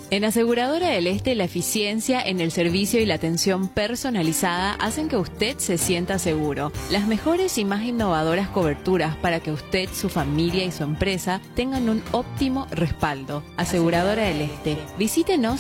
En Aseguradora del Este, la eficiencia en el servicio y la atención personalizada hacen que usted se sienta seguro. Las mejores y más innovadoras coberturas para que usted, su familia y su empresa tengan un óptimo respaldo. Aseguradora del Este. Visítenos